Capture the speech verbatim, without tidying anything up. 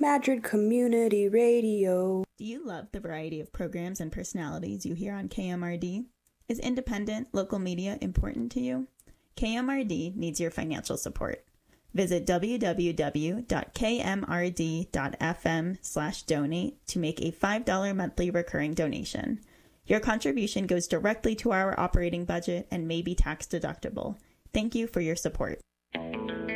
Madrid Community Radio. Do you love the variety of programs and personalities you hear on K M R D? Is independent local media important to you? K M R D needs your financial support. Visit w w w dot k m r d dot f m slash donate to make a five dollars monthly recurring donation. Your contribution goes directly to our operating budget and may be tax deductible. Thank you for your support.